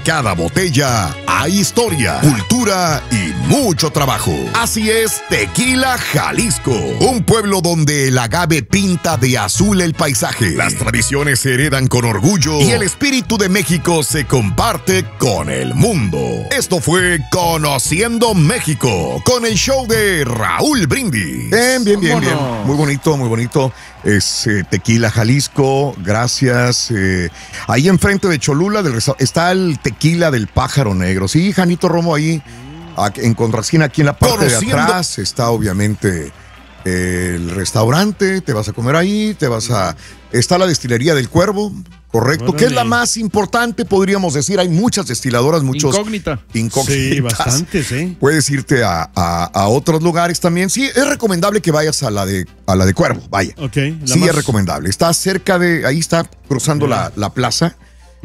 cada botella hay historia, cultura y mucho trabajo. Así es Tequila Jalisco, un pueblo donde el agave pinta de azul el paisaje. Las tradiciones se heredan con orgullo y el espíritu de México se comparte con el mundo. Esto fue Conociendo México con el show de Raúl Brindis. Bien. Muy bonito. Es Tequila Jalisco, gracias. Ahí enfrente de Cholula está el Tequila del Pájaro Negro. Sí, Janito Romo, ahí en contraesquina, aquí en la parte de atrás, está obviamente el restaurante. Te vas a comer ahí, está la destilería del Cuervo, correcto, que es la más importante, podríamos decir. Hay muchas destiladoras, incógnitas. Sí, bastantes, ¿eh? Puedes irte a otros lugares también. Sí, es recomendable que vayas a la de Cuervo, vaya. Okay, es recomendable. Está cerca ahí está cruzando la plaza.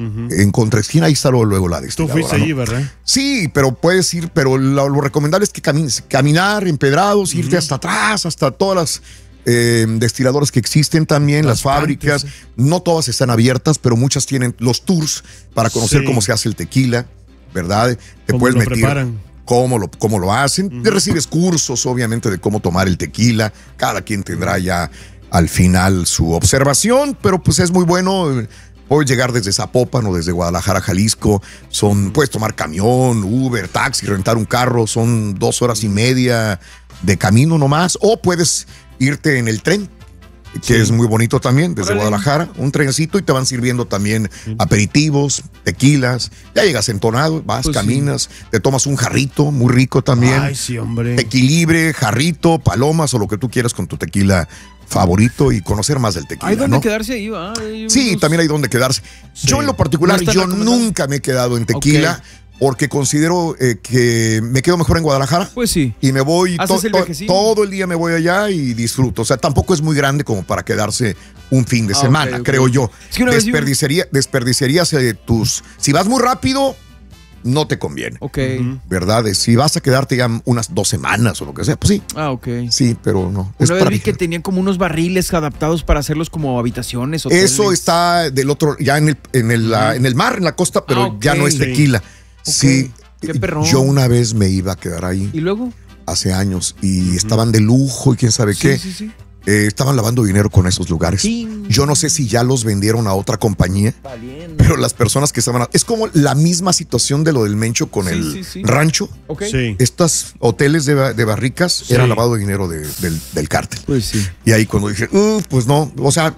En contraesquina, ahí está luego la destiladora. Tú fuiste allí, ¿verdad? Sí, pero puedes ir, pero lo recomendable es que caminar empedrados, irte hasta atrás, hasta todas las destiladoras que existen también, las fábricas. No todas están abiertas, pero muchas tienen los tours para conocer cómo se hace el tequila, ¿verdad? Te puedes meter preparan. Cómo lo hacen. Te recibes cursos, obviamente, de cómo tomar el tequila. Cada quien tendrá ya al final su observación, pero pues es muy bueno. Puedes llegar desde Zapopan o desde Guadalajara, Jalisco. Puedes tomar camión, Uber, taxi, rentar un carro. Son 2 horas y media de camino nomás. O puedes irte en el tren, que es muy bonito también, desde Guadalajara. Un trencito y te van sirviendo también aperitivos, tequilas. Ya llegas entonado, vas, caminas, te tomas un jarrito muy rico también. Ay, sí, hombre. Tequilibre, jarrito, palomas o lo que tú quieras con tu tequila favorito y conocer más del tequila. ¿Hay donde quedarse ahí, va? Sí, también hay donde quedarse. Sí. Yo en lo particular, yo nunca me he quedado en tequila porque considero que me quedo mejor en Guadalajara. Pues sí. Y me voy todo el día, me voy allá y disfruto. O sea, tampoco es muy grande como para quedarse un fin de semana, creo yo. Es que desperdiciarías si vas muy rápido, no te conviene. ¿Verdad? Si vas a quedarte ya unas 2 semanas o lo que sea, pues sí. Sí, pero no. Una vez vi que tenían como unos barriles adaptados para hacerlos como habitaciones, hoteles. Eso está del otro, ya en el mar, en la costa, pero ya no es tequila. Sí. Qué perrón. Yo una vez me iba a quedar ahí. ¿Y luego? Hace años. Y estaban de lujo y quién sabe qué. Sí. Estaban lavando dinero con esos lugares. Yo no sé si ya los vendieron a otra compañía, pero las personas que estaban... Es como la misma situación de lo del Mencho con el rancho. Estos hoteles de barricas eran lavado de dinero del cártel. Pues sí. Y ahí cuando dije, pues no, o sea,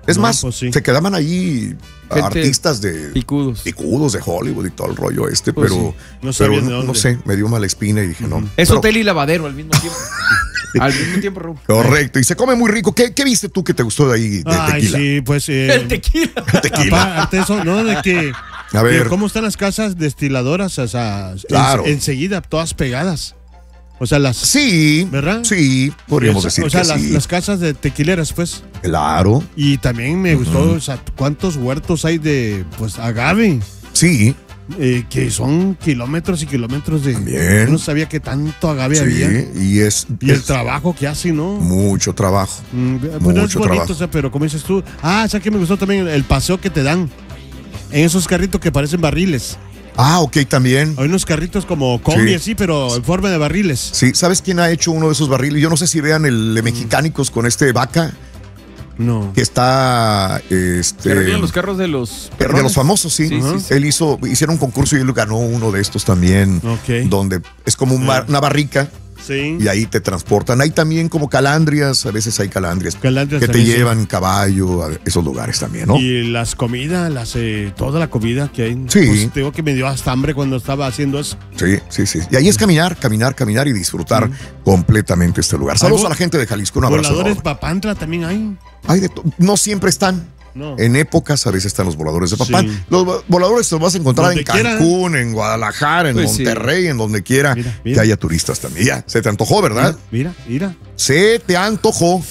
se quedaban ahí artistas de picudos de Hollywood y todo el rollo pero no sé, me dio mala espina y dije no. Es hotel y lavadero al mismo tiempo. Al mismo tiempo, Raúl. Correcto, y se come muy rico. ¿Qué viste tú que te gustó de ahí de tequila? Sí, pues el tequila. Aparte de eso, ¿no? De que a ver, ¿cómo están las casas destiladoras? O sea, claro. Enseguida, todas pegadas. O sea, ¿verdad? Sí, podríamos decir o sea, que las casas de tequileras, pues. Claro. Y también me gustó, o sea, ¿cuántos huertos hay de, agave? Sí. Que son kilómetros y kilómetros de... También. Yo no sabía que tanto agave había. Y el trabajo que hace, ¿no? Mucho trabajo. Bueno, es bonito, o sea, pero como dices tú... ¿sabes qué me gustó también? El paseo que te dan en esos carritos que parecen barriles. Ok, también. Hay unos carritos como combi así, pero en forma de barriles. Sí, ¿sabes quién ha hecho uno de esos barriles? Yo no sé si vean el de Mexicánicos con Vaca. No. Que está... Que arreglan los carros de los perrones. De los famosos, sí. Él hicieron un concurso y él ganó uno de estos también. Donde es como una barrica. Sí. Y ahí te transportan. Hay también como calandrias, a veces hay calandrias que te llevan caballo a esos lugares también, ¿no? Y las comidas, toda la comida que hay. Sí. Pues, te digo que me dio hasta hambre cuando estaba haciendo eso. Sí. Y ahí es caminar y disfrutar completamente este lugar. Saludos a la gente de Jalisco, un abrazo. Voladores Papantla también hay. No siempre están. No. En épocas a veces están los voladores de Papán. Sí. Los voladores los vas a encontrar en Cancún, en Guadalajara, en Monterrey, en donde quiera que haya turistas también. Ya, se te antojó, ¿verdad? Mira. Se te antojó.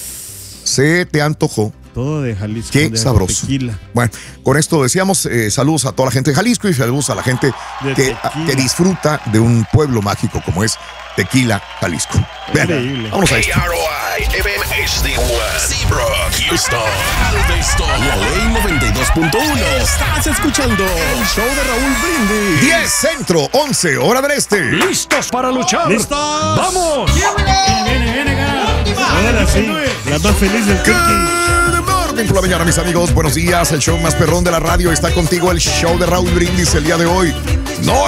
Todo de Jalisco. Qué sabroso. Tequila. Bueno, con esto decíamos saludos a toda la gente de Jalisco y saludos a la gente que disfruta de un pueblo mágico como es Tequila, Jalisco. Vean, vamos a esto. Seabrook, Houston, Galveston, la ley 92.1. Estás escuchando el show de Raúl Brindis. centro, 11 hora del este. ¿Listos para luchar? ¡Listos! ¡Vamos! Ahora sí, la más feliz del Cookie. Good morning por la mañana, mis amigos. Buenos días. El show más perrón de la radio está contigo. El show de Raúl Brindis el día de hoy. No